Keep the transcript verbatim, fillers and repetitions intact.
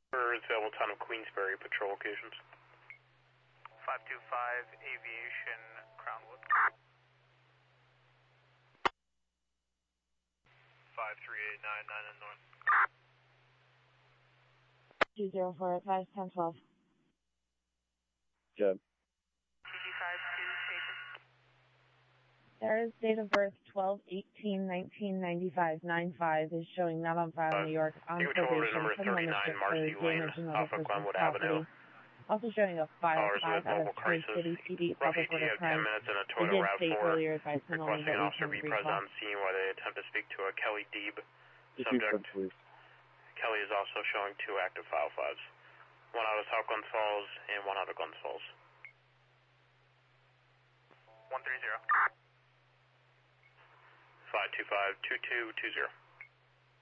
Available town of Queensbury, patrol occasions. five two five, Aviation, Crownwood. five three eight nine nine in north. two zero four, advise ten twelve. Jeb. T G five two, station. There is date of birth twelve eighteen nineteen ninety-five. nine five is showing not on file in New York on probation. Number thirty-nine, Marcy Lane, off of Glenwood Avenue. Also showing a file five out of Tree City P D public order crime. They did state earlier advisement only requesting that an we officer can be present recall. on scene while they attempt to speak to a Kelly Deeb subject. Kelly is also showing two active file fives. One out of South Glens Falls and one out of Glens Falls. one three zero. five two five, two two two zero.